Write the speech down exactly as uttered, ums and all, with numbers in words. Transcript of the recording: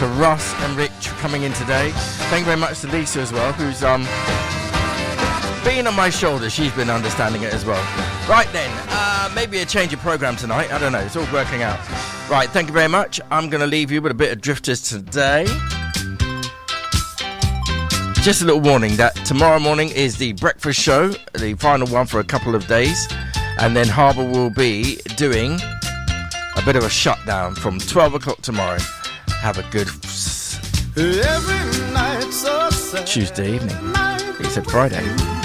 to Russ and Rich for coming in today. Thank you very much to Lisa as well, who's um being on my shoulder. She's been understanding it as well. Right then, uh, maybe a change of programme tonight. I don't know. It's all working out. Right, thank you very much. I'm going to leave you with a bit of Drifters today. Just a little warning that tomorrow morning is the breakfast show, the final one for a couple of days. And then Harbour will be doing a bit of a shutdown from twelve o'clock tomorrow. Have a good Every night so sad, Tuesday evening. He said Friday.